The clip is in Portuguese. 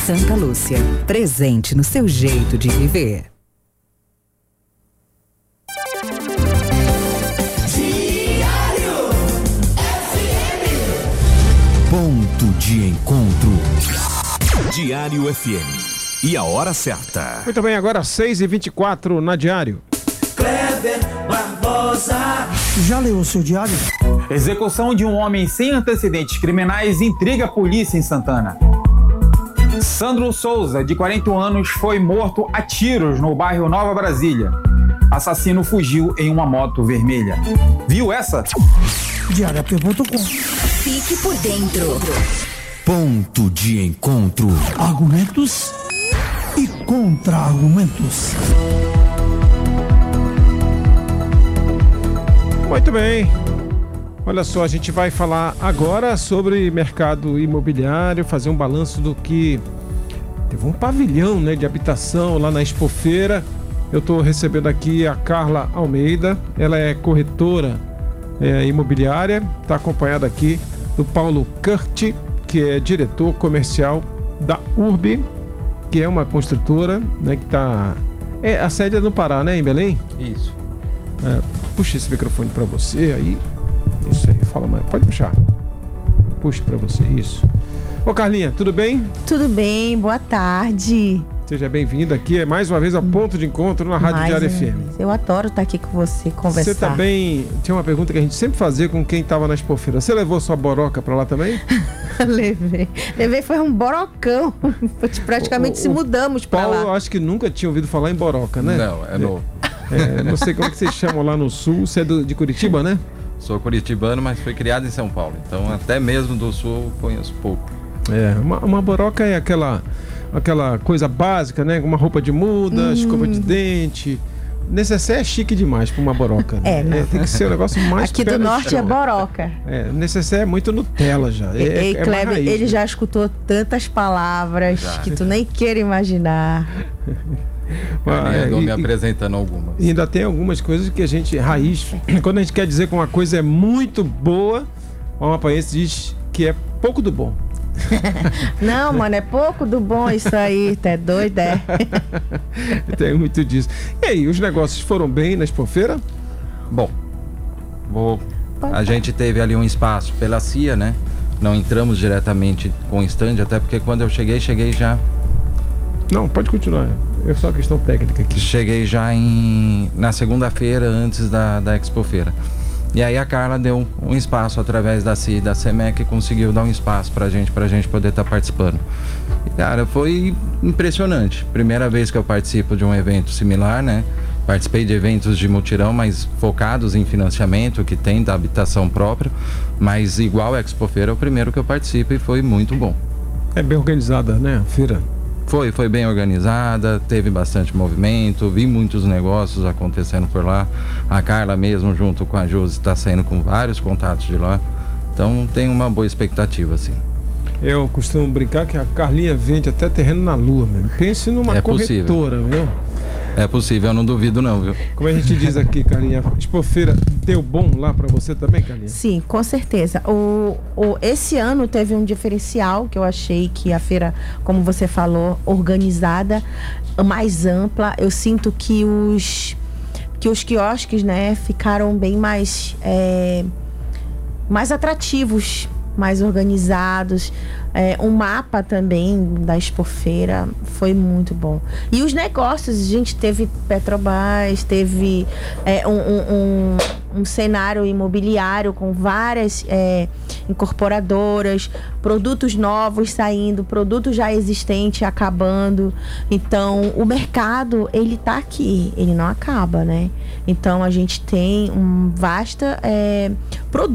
Santa Lúcia, presente no seu jeito de viver. Diário FM. Ponto de encontro. Diário FM. E a hora certa. Muito bem, agora 6h24 na Diário. Kleber Barbosa. Já leu o seu diário? Execução de um homem sem antecedentes criminais intriga a polícia em Santana. Sandro Souza, de 41 anos, foi morto a tiros no bairro Nova Brasília. Assassino fugiu em uma moto vermelha. Viu essa? Diariap.com. Fique por dentro. Ponto de encontro. Argumentos e contra-argumentos. Muito bem. Olha só, a gente vai falar agora sobre mercado imobiliário, fazer um balanço do que... Teve um pavilhão, né, de habitação lá na Expofeira. Eu estou recebendo aqui a Carla Almeida, ela é corretora imobiliária, está acompanhada aqui do Paulo Kurt, que é diretor comercial da Urb, que é uma construtora, né, que está... a sede é no Pará, né, em Belém? Isso. Puxa esse microfone para você aí. Isso aí, fala mais. Pode puxar. Puxa para você, isso. Ô Carlinha, tudo bem? Tudo bem, boa tarde. Seja bem-vinda aqui, mais uma vez ao Ponto de Encontro na Rádio Diário FM. Eu adoro estar aqui com você, conversar. Você também, tinha uma pergunta que a gente sempre fazia com quem estava na Expofeira. Você levou sua boroca para lá também? Levei, foi um borocão. Praticamente se mudamos para lá. Paulo, eu acho que nunca tinha ouvido falar em boroca, né? Não, é novo. Não sei como que vocês chamam lá no sul. Você é de Curitiba, né? Sou curitibano, mas fui criado em São Paulo. Então, até mesmo do sul, conheço pouco. Uma boroca é aquela coisa básica, né? Uma roupa de muda, escova de dente. Necessaire é chique demais para uma boroca. Né? Tem que ser um negócio mais... Aqui do norte é boroca. Necessaire é muito Nutella já. Kleber, raiz, ele né? já escutou tantas palavras que tu nem queira imaginar. Andou me apresentando algumas. E ainda tem algumas coisas que a gente... Raiz. Quando a gente quer dizer que uma coisa é muito boa, o amapaense diz que é pouco do bom. Não, mano, é pouco do bom isso aí, tá doido, é? Tem muito disso. E aí, os negócios foram bem na Expofeira? Bom, a gente teve ali um espaço pela CIA, né? Não entramos diretamente com o stand, até porque quando eu cheguei já... Não, pode continuar. É só uma questão técnica aqui. Cheguei já na segunda-feira, antes da Expofeira. E aí a Carla deu um espaço através da CIA e da CEMEC, conseguiu dar um espaço pra gente poder estar participando. E, cara, foi impressionante. Primeira vez que eu participo de um evento similar, né? Participei de eventos de mutirão, mas focados em financiamento, que tem da habitação própria. Mas igual a Expofeira, é o primeiro que eu participo e foi muito bom. É bem organizada, né, a feira? Foi bem organizada, teve bastante movimento, vi muitos negócios acontecendo por lá. A Carla mesmo, junto com a Josi, está saindo com vários contatos de lá. Então tem uma boa expectativa, assim. Eu costumo brincar que a Carlinha vende até terreno na lua, mesmo. Pense numa corretora, viu? É possível, eu não duvido não, viu? Como a gente diz aqui, Carlinha, Expofeira deu bom lá pra você também, Carlinha? Sim, com certeza. Esse ano teve um diferencial que eu achei que a feira, como você falou, organizada, mais ampla. Eu sinto que os quiosques, né, ficaram bem mais atrativos, mais organizados. Um mapa também da Expofeira foi muito bom. E os negócios, a gente teve Petrobras, teve um cenário imobiliário com várias incorporadoras, produtos novos saindo, produto já existente acabando. Então, o mercado, ele tá aqui, ele não acaba, né? Então, a gente tem um vasta produto